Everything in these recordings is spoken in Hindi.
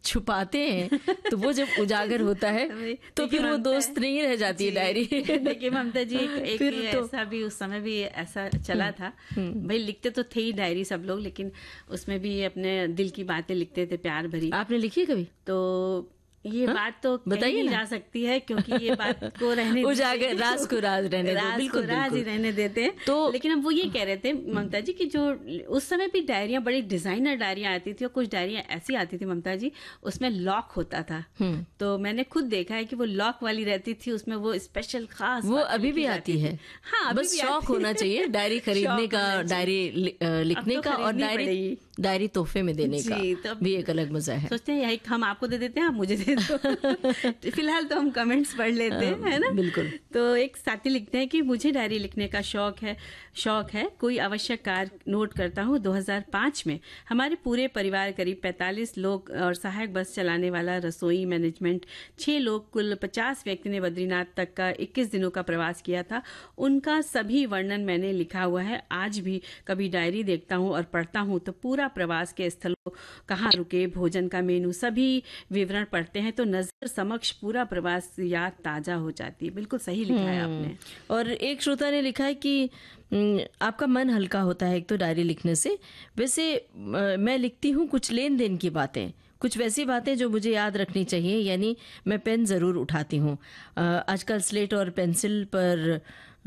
छुपाते हैं तो वो जब उजागर होता है तो फिर वो दोस्त नहीं रह जाती है डायरी। देखिए ममता जी, एक ऐसा भी उस समय भी ऐसा चला था भाई, लिखते तो थे ही डायरी सब लोग, लेकिन उसमें भी अपने दिल की बातें लिखते थे, प्यार भरी। आपने लिखी कभी? तो ये बात तो बताइए जा सकती है, क्योंकि ये बात को रहने उजागर, राज को राज रहने दो, बिल्कुल राज ही रहने देते हैं। तो लेकिन अब वो ये कह रहे थे ममता जी कि जो उस समय भी डायरियां, बड़ी डिजाइनर डायरियां आती थी, और कुछ डायरियां ऐसी आती थी ममता जी उसमें लॉक होता था। तो मैंने खुद देखा है कि वो लॉक वाली रहती थी, उसमें वो स्पेशल खास वो अभी भी आती है। हाँ, बस शौक होना चाहिए डायरी खरीदने का, डायरी लिखने का, और डायरी तोहफे में देने का भी एक अलग मजा है। सोचते हैं यही हम आपको दे देते हैं, आप मुझे दे दो। फिलहाल तो हम कमेंट्स पढ़ लेते हैं, है ना? बिल्कुल। तो एक साथी लिखते हैं कि मुझे डायरी लिखने का शौक है। कोई आवश्यक कार्य नोट करता हूँ। 2005 में हमारे पूरे परिवार, करीब 45 लोग और सहायक बस चलाने वाला, रसोई, मैनेजमेंट, 6 लोग, कुल 50 व्यक्ति ने बद्रीनाथ तक का 21 दिनों का प्रवास किया था। उनका सभी वर्णन मैंने लिखा हुआ है। आज भी कभी डायरी देखता हूँ और पढ़ता हूँ तो पूरा प्रवास के स्थलों, कहाँ रुके, भोजन का मेनू, सभी विवरण पढ़ते हैं तो नजर समक्ष पूरा प्रवास याद ताजा हो जाती है। बिल्कुल सही लिखा है आपने। और एक श्रोता ने लिखा है कि आपका मन हल्का होता है एक तो डायरी लिखने से। वैसे मैं लिखती हूँ कुछ लेन देन की बातें, कुछ वैसी बातें जो मुझे याद रखनी चाहिए, यानी मैं पेन ज़रूर उठाती हूँ। आजकल स्लेट और पेंसिल पर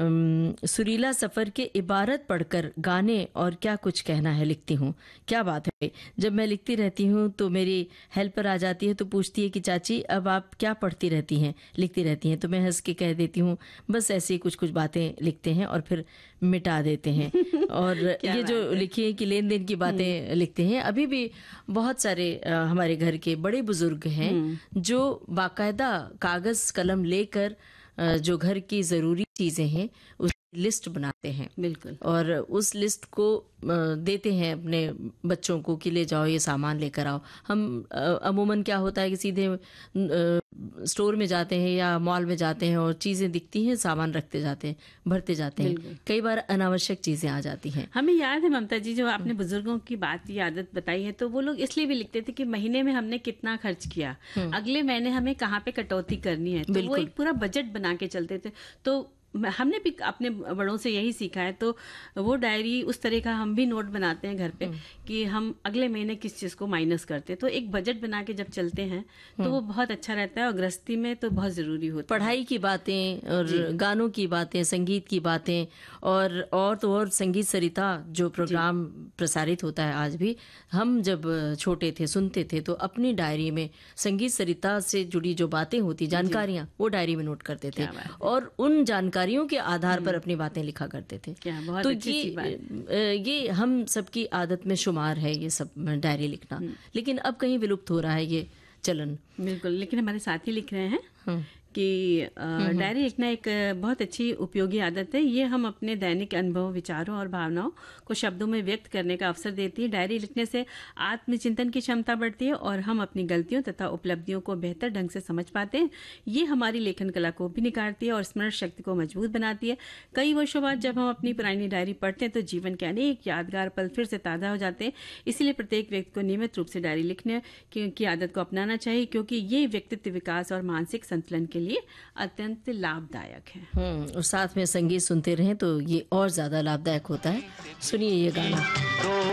सुरीला सफ़र के इबारत पढ़कर गाने और क्या कुछ कहना है लिखती हूँ। क्या बात है, जब मैं लिखती रहती हूँ तो मेरी हेल्पर आ जाती है तो पूछती है कि चाची अब आप क्या पढ़ती रहती हैं, लिखती रहती हैं? तो मैं हंस के कह देती हूँ बस ऐसी कुछ कुछ बातें लिखते हैं और फिर मिटा देते हैं। और ये जो लिखी है कि लेन देन की बातें लिखते हैं, अभी भी बहुत सारे हमारे घर के बड़े बुजुर्ग हैं जो बाकायदा कागज़ कलम लेकर जो घर की ज़रूरी चीज़ें हैं उस लिस्ट बनाते हैं। बिल्कुल। और उस लिस्ट को देते हैं अपने बच्चों को कि ले जाओ ये सामान लेकर आओ। हम अमूमन क्या होता है कि सीधे स्टोर में जाते हैं या मॉल में जाते हैं और चीज़ें दिखती हैं, सामान रखते जाते हैं, भरते जाते हैं, कई बार अनावश्यक चीज़ें आ जाती हैं। हमें याद है ममता जी, जो आपने बुजुर्गों की बात, की आदत बताई है, तो वो लोग इसलिए भी लिखते थे कि महीने में हमने कितना खर्च किया, अगले महीने हमें कहाँ पे कटौती करनी है, तो वो एक पूरा बजट बना के चलते थे। तो हमने भी अपने बड़ों से यही सीखा है। तो वो डायरी उस तरह का हम भी नोट बनाते हैं घर पे कि हम अगले महीने किस चीज़ को माइनस करते हैं। तो एक बजट बना के जब चलते हैं तो वो बहुत अच्छा रहता है, और गृहस्थी में तो बहुत ज़रूरी होता है। पढ़ाई की बातें और गानों की बातें, संगीत की बातें, और तो और संगीत सरिता जो प्रोग्राम प्रसारित होता है आज भी, हम जब छोटे थे सुनते थे तो अपनी डायरी में संगीत सरिता से जुड़ी जो बातें होती, जानकारियाँ, वो डायरी में नोट करते थे और उन जानकारियों के आधार पर अपनी बातें लिखा करते थे। तो ये हम सबकी आदत में शुमार है ये सब डायरी लिखना, लेकिन अब कहीं विलुप्त हो रहा है ये चलन। बिल्कुल। लेकिन हमारे साथी लिख रहे हैं कि डायरी लिखना एक बहुत अच्छी उपयोगी आदत है। ये हम अपने दैनिक अनुभव, विचारों और भावनाओं को शब्दों में व्यक्त करने का अवसर देती है। डायरी लिखने से आत्मचिंतन की क्षमता बढ़ती है और हम अपनी गलतियों तथा उपलब्धियों को बेहतर ढंग से समझ पाते हैं। ये हमारी लेखन कला को भी निखारती है और स्मरण शक्ति को मजबूत बनाती है। कई वर्षों बाद जब हम अपनी पुरानी डायरी पढ़ते हैं तो जीवन के अनेक यादगार पल फिर से ताज़ा हो जाते हैं। इसीलिए प्रत्येक व्यक्ति को नियमित रूप से डायरी लिखने की आदत को अपनाना चाहिए, क्योंकि ये व्यक्तित्व विकास और मानसिक संतुलन के लिए अत्यंत लाभदायक है। और साथ में संगीत सुनते रहें तो ये और ज्यादा लाभदायक होता है। सुनिए ये गाना।